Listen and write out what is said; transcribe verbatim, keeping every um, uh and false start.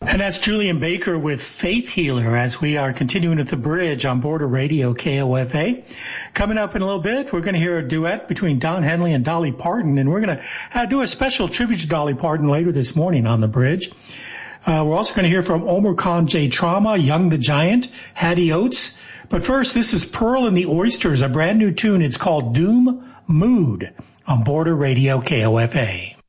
And that's Julian Baker with Faith Healer as we are continuing at the bridge on Border Radio K O F A. Coming up in a little bit, we're going to hear a duet between Don Henley and Dolly Parton, and we're going to uh, do a special tribute to Dolly Parton later this morning on the bridge. Uh, we're also going to hear from Omar Khan J. Trauma, Young the Giant, Hattie Oates. But first, this is Pearl and the Oysters, a brand new tune. It's called Doom Mood on Border Radio K O F A.